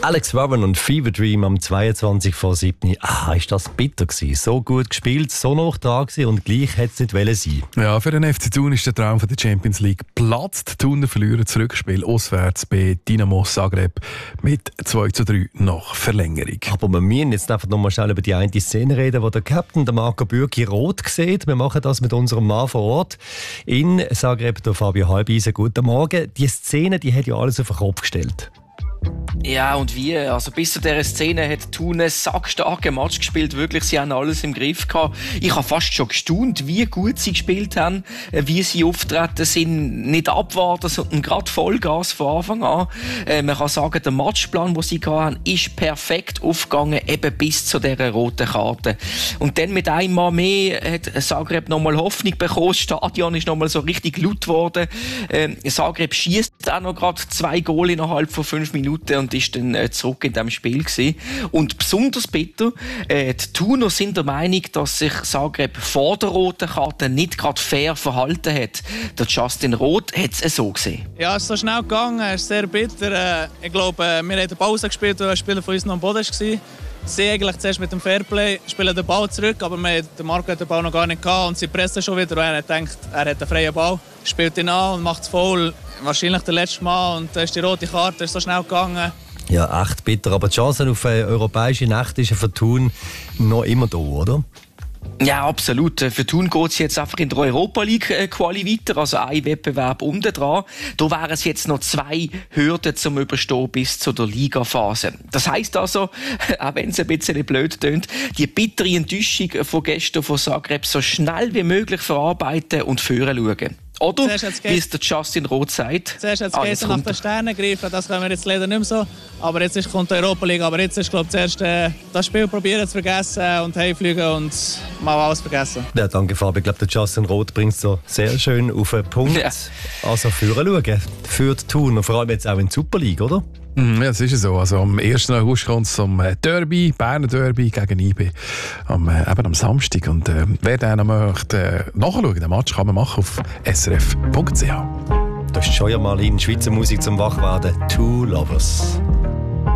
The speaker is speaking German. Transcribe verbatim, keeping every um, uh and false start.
Alex Warren und Fever Dream am zweiundzwanzig vor sieben. Ah, ist das bitter gewesen. So gut gespielt, so noch dran gewesen und gleich hätte es nicht wollen sein. Ja, für den F C Thun ist der Traum von der Champions League platzt. Thuner verlieren das Rückspiel auswärts bei Dinamo Zagreb mit zwei zu drei nach Verlängerung. Aber wir müssen jetzt einfach noch mal schnell über die eine Szene reden, wo der Captain, der Marco Bürki, rot sieht. Wir machen das mit unserem Mann vor Ort in Zagreb, der Fabio Halbeisen. Guten Morgen. Die Szene, die hat ja alles auf den Kopf gestellt. Ja, und wie? Also bis zu dieser Szene hat Thun einen sackstarken Match gespielt. Wirklich, sie haben alles im Griff gehabt. Ich habe fast schon gestaunt, wie gut sie gespielt haben, wie sie auftreten sind. Nicht abwarten, sondern gerade Vollgas von Anfang an. Äh, man kann sagen, der Matchplan, den sie hatten, ist perfekt aufgegangen, eben bis zu dieser roten Karte. Und dann mit einmal mehr hat Zagreb nochmal Hoffnung bekommen. Das Stadion ist nochmal so richtig laut geworden. Äh, Zagreb schießt auch noch gerade zwei Goal innerhalb von fünf Minuten. Und ist dann äh, zurück in diesem Spiel gewesen. Und besonders bitter, äh, die Thuner sind der Meinung, dass sich Zagreb vor der roten Karte nicht gerade fair verhalten hat. Der Justin Roth hat es so gesehen. Ja, es ist so schnell gegangen, es ist sehr bitter. Äh, ich glaube, äh, wir haben eine Pause gespielt, weil ein Spieler von uns noch am Boden war. Sie eigentlich zuerst mit dem Fairplay spielen den Ball zurück, aber wir, der Marco hat den Ball noch gar nicht gehabt und sie pressen schon wieder. Und er hat gedacht, er hat einen freien Ball, spielt ihn an und macht es voll. Wahrscheinlich das letzte Mal und da ist die rote Karte ist so schnell gegangen. Ja, echt bitter. Aber die Chance auf eine europäische Nacht ist für Thun noch immer da, oder? Ja, absolut. Für Thun geht es jetzt einfach in der Europa League Quali weiter, also ein Wettbewerb unten dran. Da wären es jetzt noch zwei Hürden zum Überstehen bis zu der Ligaphase. Das heisst also, auch wenn es ein bisschen blöd tönt, die bittere Enttäuschung von gestern von Zagreb so schnell wie möglich verarbeiten und führen schauen. Oder, wie es der Justin Roth sagt. Zuerst hat es ah, gestern nach den Sternen gegriffen, das können wir jetzt leider nicht mehr so. Aber jetzt ist, kommt die Europa League, aber jetzt ist, glaube ich, zuerst äh, das Spiel probieren zu vergessen und heimfliegen und mal alles vergessen. Ja, danke Fabi. Ich glaube, der Justin Roth bringt es so sehr schön auf den Punkt. Ja. Also führen schauen, für die Thun, vor allem jetzt auch in der Super League, oder? Ja, das ist so. Also, am ersten August kommt es zum Derby, Berner Derby gegen I B. Am, äh, eben am Samstag. Und äh, wer dann noch möchte, äh, nachschauen, den Match kann man machen auf s r f punkt c h. Das ist schon ja mal in Schweizer Musik zum Wachwerden. Two Lovers.